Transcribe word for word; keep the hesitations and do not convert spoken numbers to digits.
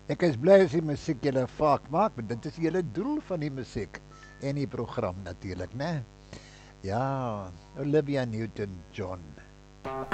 Ek is bly as die musiek julle vaak maak, want dit is julle doel van die musiek en die program natuurlik, né? Ja, Olivia Newton-John.